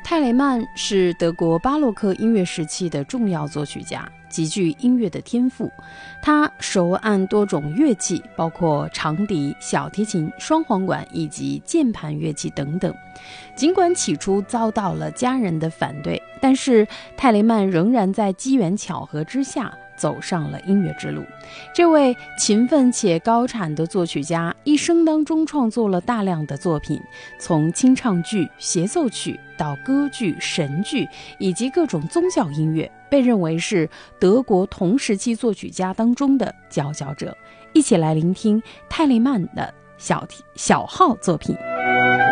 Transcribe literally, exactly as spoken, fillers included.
泰雷曼是德国巴洛克音乐时期的重要作曲家，极具音乐的天赋。他手按多种乐器，包括长笛、小提琴、双簧管以及键盘乐器等等。尽管起初遭到了家人的反对，但是泰雷曼仍然在机缘巧合之下走上了音乐之路。这位勤奋且高产的作曲家一生当中创作了大量的作品，从清唱剧、协奏曲到歌剧、神剧以及各种宗教音乐，被认为是德国同时期作曲家当中的佼佼者。一起来聆听泰雷曼的小题小号作品。